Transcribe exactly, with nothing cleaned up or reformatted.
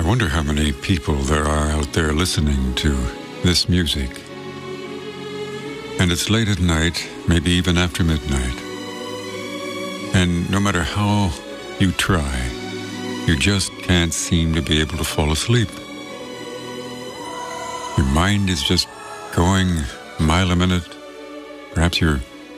wonder how many people there are out there listening to this music. And it's late at night, maybe even after midnight. And no matter how you try, you just can't seem to be able to fall asleep. Your mind is just going a mile a minute. Perhaps you're